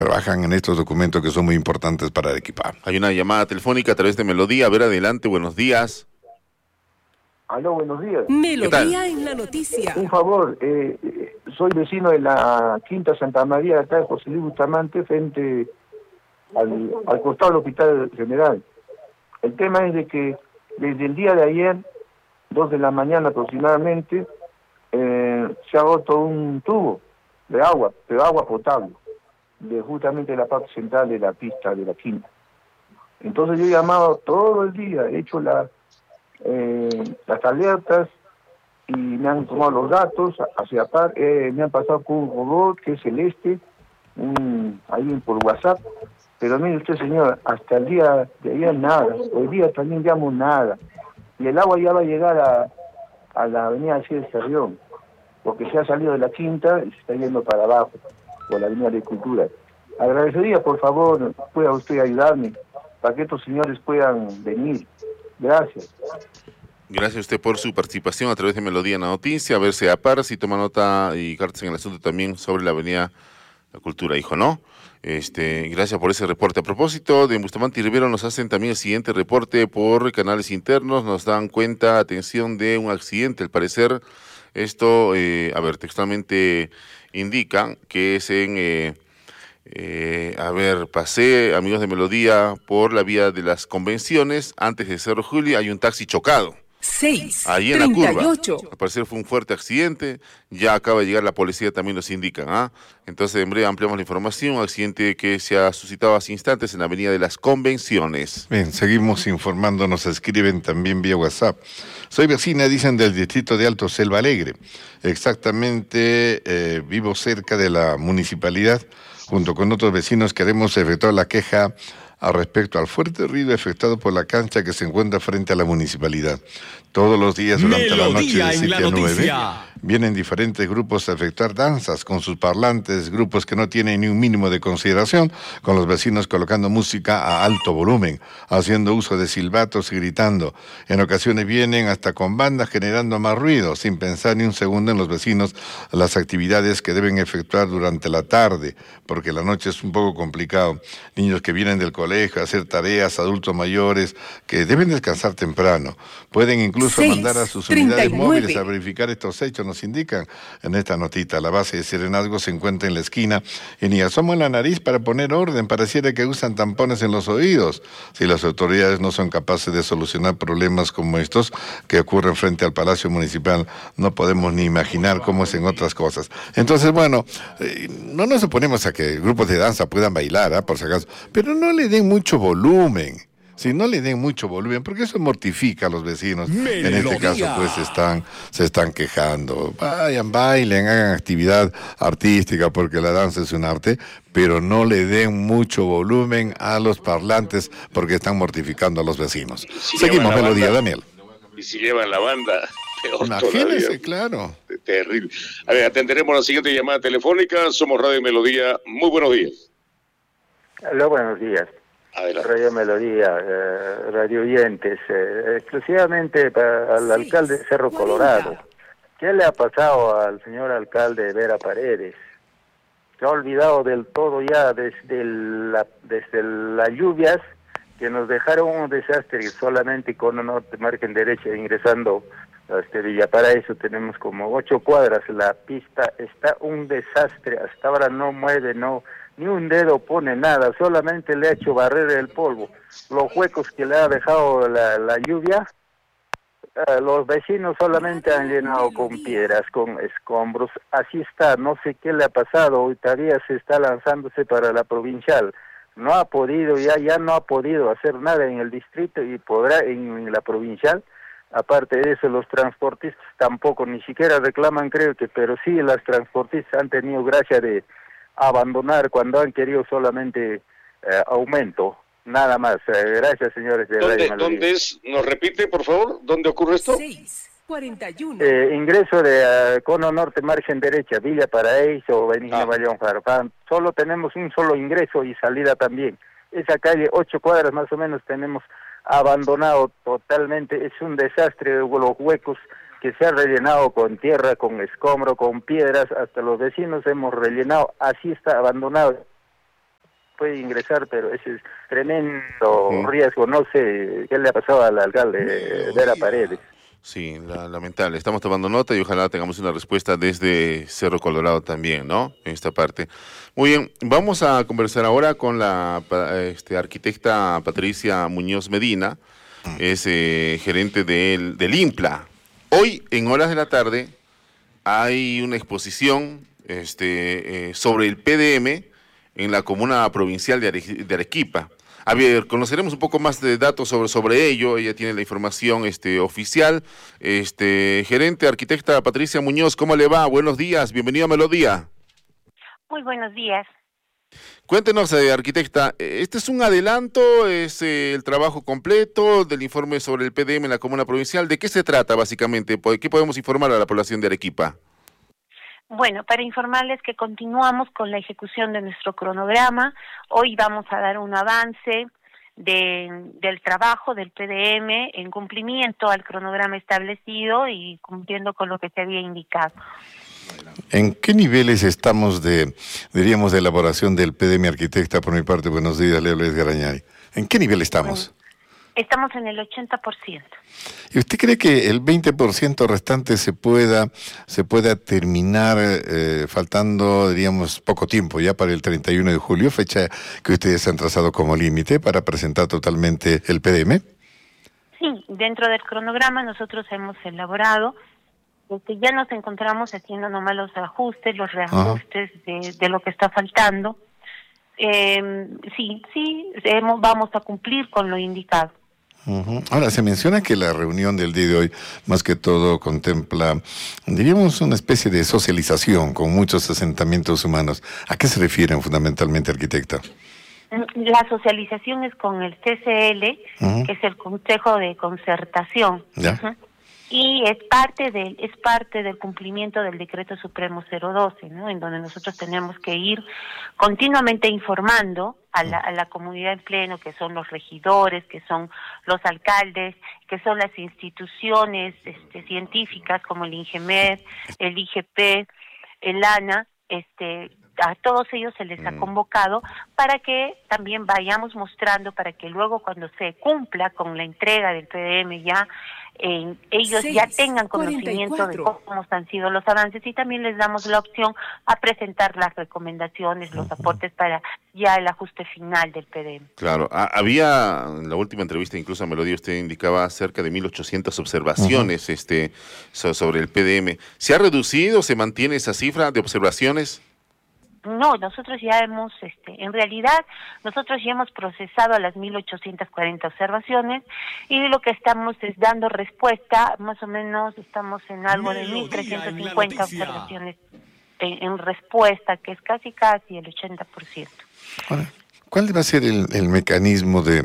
trabajan en estos documentos que son muy importantes para Arequipa. Hay una llamada telefónica a través de Melodía. A ver, adelante, buenos días. Aló, buenos días. ¿Qué tal? Melodía en la noticia. Un favor, soy vecino de la Quinta Santa María, acá de José Luis Bustamante, frente al costado del Hospital General. El tema es de que desde el día de ayer, 2 de la mañana aproximadamente, se ha roto un tubo de agua, pero agua potable, de justamente la parte central de la pista de la Quinta. Entonces yo he llamado todo el día, he hecho las alertas y me han tomado los datos, me han pasado con un robot que es celeste, ahí por WhatsApp, pero mire usted señor, hasta el día de ayer nada, hoy día también llamo nada, y el agua ya va a llegar a la avenida Alcides Cerrión, porque se ha salido de la Quinta y se está yendo para abajo, por la avenida de Cultura. Agradecería, por favor, pueda usted ayudarme, para que estos señores puedan venir. Gracias. Gracias a usted por su participación a través de Melodía en la Noticia. A ver si apara, si toma nota y cartas en el asunto también sobre la avenida La Cultura, hijo, ¿no? Gracias por ese reporte. A propósito de Bustamante y Rivero, nos hacen también el siguiente reporte por canales internos. Nos dan cuenta, atención, de un accidente. Al parecer, esto, textualmente indica que es pasé, amigos de Melodía, por la vía de las Convenciones, antes de Cerro Juli, hay un taxi chocado. Ahí en la curva. 6:38. Al parecer fue un fuerte accidente, ya acaba de llegar la policía, también nos indican, ¿ah? Entonces en breve ampliamos la información, un accidente que se ha suscitado hace instantes en la avenida de las Convenciones. Bien, seguimos informando, nos escriben también vía WhatsApp. Soy vecina, dicen, del distrito de Alto Selva Alegre. Exactamente, vivo cerca de la municipalidad. Junto con otros vecinos queremos efectuar la queja al respecto al fuerte ruido afectado por la cancha que se encuentra frente a la municipalidad. Todos los días durante la noche de 7 a 9 vienen diferentes grupos a efectuar danzas con sus parlantes, grupos que no tienen ni un mínimo de consideración, con los vecinos colocando música a alto volumen, haciendo uso de silbatos y gritando. En ocasiones vienen hasta con bandas generando más ruido, sin pensar ni un segundo en los vecinos, las actividades que deben efectuar durante la tarde, porque la noche es un poco complicado. Niños que vienen del colegio a hacer tareas, adultos mayores que deben descansar temprano. Pueden incluso mandar a sus unidades móviles a verificar estos hechos, nos indican en esta notita. La base de Serenazgo se encuentra en la esquina y ni asoman la nariz para poner orden. Pareciera que usan tampones en los oídos. Si las autoridades no son capaces de solucionar problemas como estos que ocurren frente al Palacio Municipal, no podemos ni imaginar cómo es en otras cosas. Entonces, bueno, no nos oponemos a que grupos de danza puedan bailar, por si acaso, pero no le den mucho volumen. Si no le den mucho volumen, porque eso mortifica a los vecinos. Melodía. En este caso, pues se están quejando. Vayan, bailen, hagan actividad artística, porque la danza es un arte, pero no le den mucho volumen a los parlantes, porque están mortificando a los vecinos. Seguimos, Melodía, Daniel. Y si llevan la banda, peor Imagínese, todavía. claro. Terrible. A ver, atenderemos la siguiente llamada telefónica. Somos Radio Melodía. Muy buenos días. Hola, buenos días. Adelante. Radio Melodía, radio oyentes, exclusivamente para al alcalde de Cerro Colorado. ¿Qué le ha pasado al señor alcalde Vera Paredes? Se ha olvidado del todo ya desde las lluvias que nos dejaron un desastre solamente con un norte margen derecha ingresando a Villa Paraíso. Tenemos como 8 cuadras, la pista está un desastre, hasta ahora no mueve, ni un dedo pone nada, solamente le ha hecho barrer el polvo. Los huecos que le ha dejado la lluvia, los vecinos solamente han llenado con piedras, con escombros. Así está, no sé qué le ha pasado, hoy todavía se está lanzándose para la provincial. No ha podido, ya no ha podido hacer nada en el distrito y podrá en la provincial. Aparte de eso, los transportistas tampoco, ni siquiera reclaman, creo que, pero sí, las transportistas han tenido gracia de abandonar cuando han querido solamente aumento, nada más. Gracias, señores de Radio Melodía. ¿Dónde es? ¿Nos repite, por favor? ¿Dónde ocurre esto? 6:41. Ingreso de Cono Norte, margen derecha, Villa Paraíso, Benigno Bayón Farfán. Solo tenemos un solo ingreso y salida también. Esa calle, 8 cuadras más o menos, tenemos abandonado totalmente. Es un desastre, los huecos que se ha rellenado con tierra, con escombro, con piedras, hasta los vecinos hemos rellenado, así está abandonado. puede ingresar, pero ese es tremendo riesgo. No sé qué le ha pasado al alcalde Vera Paredes. Sí, lamentable. Estamos tomando nota y ojalá tengamos una respuesta desde Cerro Colorado también, ¿no? En esta parte. Muy bien, vamos a conversar ahora con la arquitecta Patricia Muñoz Medina, es gerente del IMPLA. Hoy, en horas de la tarde, hay una exposición sobre el PDM en la comuna provincial de Arequipa. A ver, conoceremos un poco más de datos sobre ello. Ella tiene la información oficial. Gerente, arquitecta Patricia Muñoz, ¿cómo le va? Buenos días, bienvenido a Melodía. Muy buenos días. Cuéntenos, arquitecta, ¿este es un adelanto? ¿Es el trabajo completo del informe sobre el PDM en la comuna provincial? ¿De qué se trata básicamente? ¿Qué podemos informar a la población de Arequipa? Bueno, para informarles que continuamos con la ejecución de nuestro cronograma. Hoy vamos a dar un avance del trabajo del PDM en cumplimiento al cronograma establecido y cumpliendo con lo que se había indicado. ¿En qué niveles estamos de elaboración del PDM, arquitecta? Por mi parte, buenos días, Leo Luis Garañay. ¿En qué nivel estamos? Estamos en el 80%. ¿Y usted cree que el 20% restante se pueda terminar faltando, diríamos, poco tiempo ya para el 31 de julio, fecha que ustedes han trazado como límite para presentar totalmente el PDM? Sí, dentro del cronograma nosotros hemos elaborado, ya nos encontramos haciendo nomás los ajustes, los reajustes de lo que está faltando. Vamos a cumplir con lo indicado. Ahora, se menciona que la reunión del día de hoy, más que todo, contempla, diríamos, una especie de socialización con muchos asentamientos humanos. ¿A qué se refieren fundamentalmente, arquitecta? La socialización es con el CCL, que es el Consejo de Concertación. ¿Ya? Y es parte del cumplimiento del Decreto Supremo 012, ¿no? En donde nosotros tenemos que ir continuamente informando a la comunidad en pleno, que son los regidores, que son los alcaldes, que son las instituciones científicas como el INGEMER, el IGP, el ANA, a todos ellos se les ha convocado para que también vayamos mostrando, para que luego cuando se cumpla con la entrega del PDM ya ellos ya tengan conocimiento de cómo han sido los avances, y también les damos la opción a presentar las recomendaciones, los aportes para ya el ajuste final del PDM. Claro, había en la última entrevista, incluso a Melodía, usted indicaba cerca de 1.800 observaciones sobre el PDM. ¿Se ha reducido, se mantiene esa cifra de observaciones? No, nosotros ya hemos, en realidad, nosotros ya hemos procesado a las 1.840 observaciones y lo que estamos es dando respuesta, más o menos estamos en algo de 1.350 observaciones en respuesta, que es casi el 80%. Ahora, ¿cuál va a ser el mecanismo del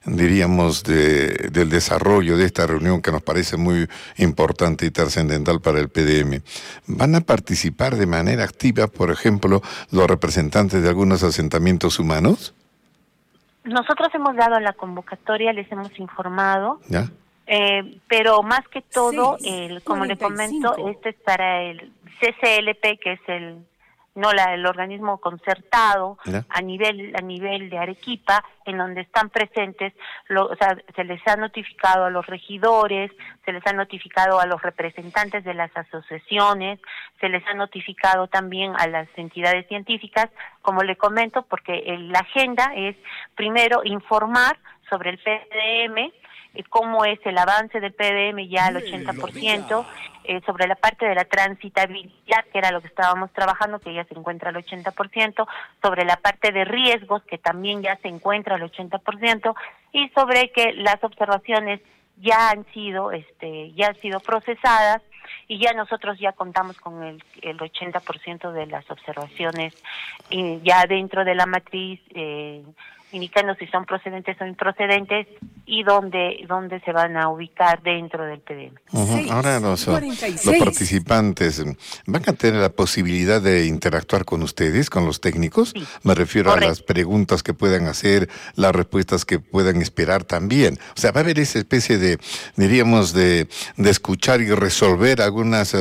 desarrollo de esta reunión que nos parece muy importante y trascendental para el PDM? ¿Van a participar de manera activa, por ejemplo, los representantes de algunos asentamientos humanos? Nosotros hemos dado la convocatoria, les hemos informado, ¿Ya? Pero más que todo, como le comento, es para el CCLP, que es el organismo concertado a nivel de Arequipa, en donde están presentes, se les ha notificado a los regidores, se les ha notificado a los representantes de las asociaciones, se les ha notificado también a las entidades científicas, como le comento, porque la agenda es primero informar sobre el PDM, cómo es el avance del PDM ya al 80%, sobre la parte de la transitabilidad, que era lo que estábamos trabajando, que ya se encuentra al 80%, sobre la parte de riesgos, que también ya se encuentra al 80%, y sobre que las observaciones ya han sido procesadas, y ya nosotros ya contamos con el 80% de las observaciones ya dentro de la matriz, indicando si son procedentes o improcedentes y dónde se van a ubicar dentro del PDM. Ahora los participantes van a tener la posibilidad de interactuar con ustedes, con los técnicos. Sí. Me refiero a las preguntas que puedan hacer, las respuestas que puedan esperar también. O sea, va a haber esa especie de escuchar y resolver algunas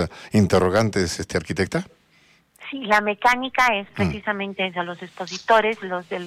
interrogantes, arquitecta. Sí, la mecánica es precisamente eso, los expositores, los del